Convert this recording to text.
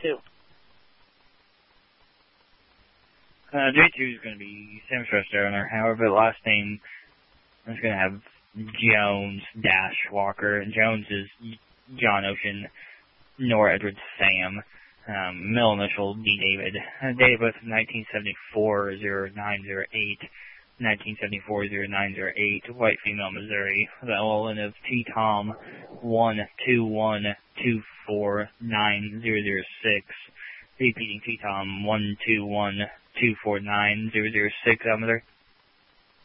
2. J2 is going to be Sam Schuster owner. However, the last name is going to have Jones - Walker. Jones is John Ocean, Nora Edwards Sam. Middle initial D David. Date of birth 1974-0908. 1974-0908. White female Missouri. The LLN of T Tom 121249006. Repeating T Tom 121249006 out Missouri.